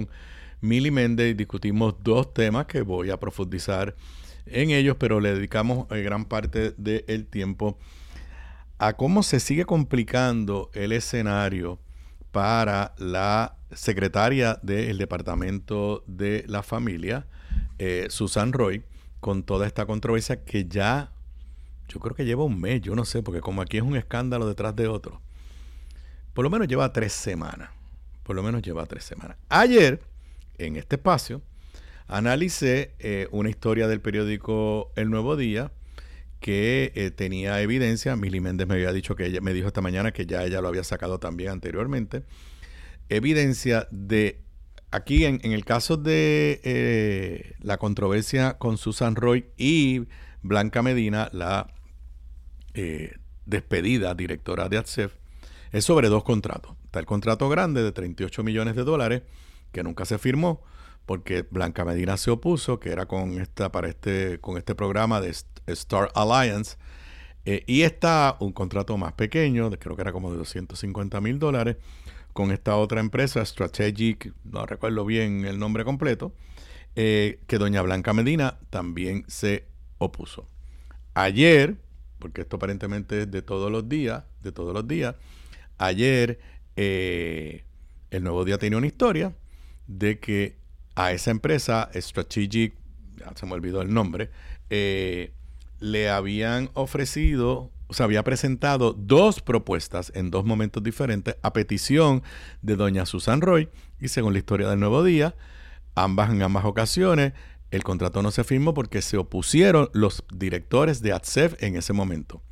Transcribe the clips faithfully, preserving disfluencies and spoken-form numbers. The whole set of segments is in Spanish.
con Mili Méndez y discutimos dos temas que voy a profundizar en ellos, pero le dedicamos eh, gran parte del tiempo a cómo se sigue complicando el escenario para la secretaria del Departamento de la Familia, eh, Susan Roy, con toda esta controversia que ya, yo creo que lleva un mes, yo no sé, porque como aquí es un escándalo detrás de otro, por lo menos lleva tres semanas, por lo menos lleva tres semanas. Ayer, en este espacio, analicé eh, una historia del periódico El Nuevo Día que eh, tenía evidencia. Mili Méndez me había dicho que ella me dijo esta mañana que ya ella lo había sacado también anteriormente. Evidencia de, aquí en, en el caso de eh, la controversia con Susan Roy y Blanca Medina, la eh, despedida directora de ATSEF, es sobre dos contratos. Está el contrato grande de treinta y ocho millones de dólares que nunca se firmó porque Blanca Medina se opuso, que era con esta para este con este programa de Star Alliance, eh, y está un contrato más pequeño, de, creo que era como de doscientos cincuenta mil dólares, con esta otra empresa, Strategic, no recuerdo bien el nombre completo, eh, que doña Blanca Medina también se opuso. Ayer, porque esto aparentemente es de todos los días, de todos los días, ayer eh, El Nuevo Día tenía una historia de que a esa empresa, Strategic, ya se me olvidó el nombre, eh, le habían ofrecido, o sea, había presentado dos propuestas en dos momentos diferentes a petición de doña Susan Roy, y según la historia del Nuevo Día, ambas en ambas ocasiones, el contrato no se firmó porque se opusieron los directores de ATSEF en ese momento.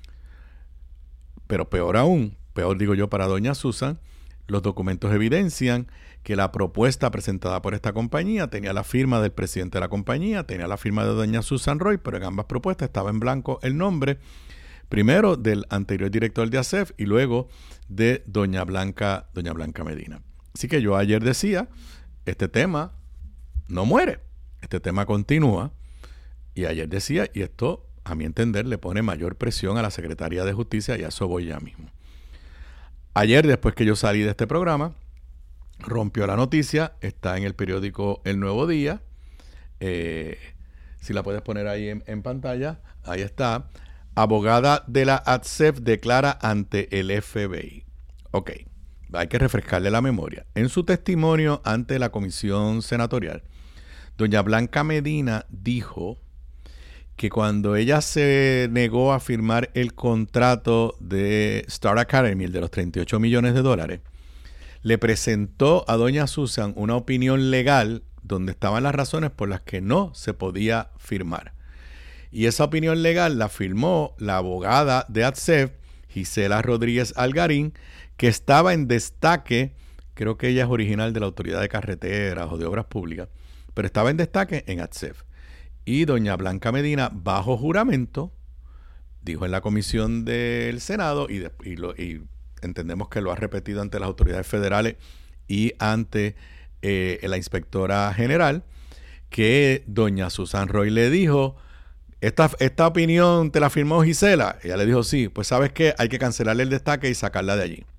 Pero peor aún, peor digo yo para doña Susan, los documentos evidencian que la propuesta presentada por esta compañía tenía la firma del presidente de la compañía, tenía la firma de doña Susan Roy, pero en ambas propuestas estaba en blanco el nombre, primero del anterior director de ATSEF y luego de doña Blanca, doña Blanca Medina. Así que yo ayer decía, este tema no muere, este tema continúa, y ayer decía, y esto a mi entender le pone mayor presión a la Secretaría de Justicia, y a eso voy ya mismo. Ayer, después que yo salí de este programa, rompió la noticia, está en el periódico El Nuevo Día, eh, si la puedes poner ahí en, en pantalla, ahí está. Abogada de la ATSEF declara ante el F B I. Ok, hay que refrescarle la memoria. En su testimonio ante la comisión senatorial, doña Blanca Medina dijo que cuando ella se negó a firmar el contrato de Star Academy, el de los treinta y ocho millones de dólares, le presentó a doña Susan una opinión legal donde estaban las razones por las que no se podía firmar. Y esa opinión legal la firmó la abogada de ATSEF, Gisela Rodríguez Algarín, que estaba en destaque, creo que ella es original de la Autoridad de Carreteras o de Obras Públicas, pero estaba en destaque en ATSEF. Y doña Blanca Medina, bajo juramento, dijo en la comisión del Senado, y, de, y, lo, y entendemos que lo ha repetido ante las autoridades federales y ante eh, la inspectora general, que doña Susan Roy le dijo, esta, esta opinión te la firmó Gisela. Ella le dijo, sí, pues ¿sabes qué? Hay que cancelarle el destaque y sacarla de allí.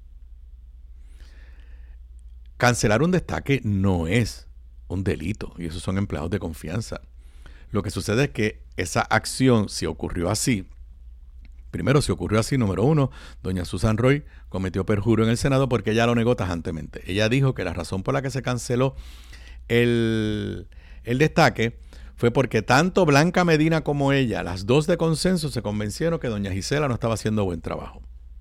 Cancelar un destaque no es un delito, y esos son empleados de confianza. Lo que sucede es que esa acción, si ocurrió así, primero, si ocurrió así, número uno, doña Susan Roy cometió perjurio en el Senado porque ella lo negó tajantemente. Ella dijo que la razón por la que se canceló el, el destaque fue porque tanto Blanca Medina como ella, las dos de consenso, se convencieron que doña Gisela no estaba haciendo buen trabajo.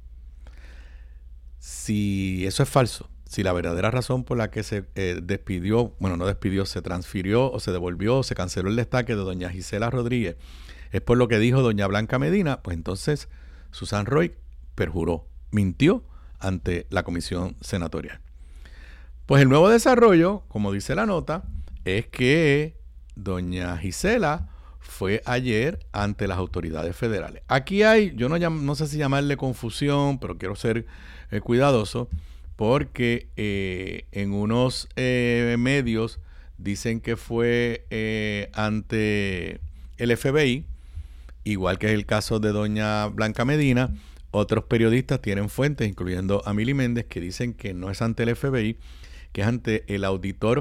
Si eso es falso, si la verdadera razón por la que se eh, despidió, bueno, no despidió, se transfirió o se devolvió o se canceló el destaque de doña Gisela Rodríguez, es por lo que dijo doña Blanca Medina, pues entonces Susan Roy perjuró, mintió ante la comisión senatorial. Pues el nuevo desarrollo, como dice la nota, es que doña Gisela fue ayer ante las autoridades federales. Aquí hay, yo no, no sé si llamarle confusión, pero quiero ser eh, cuidadoso, porque eh, en unos eh, medios dicen que fue eh, ante el F B I, igual que es el caso de doña Blanca Medina. Otros periodistas tienen fuentes, incluyendo a Mili Méndez, que dicen que no es ante el F B I, que es ante el auditor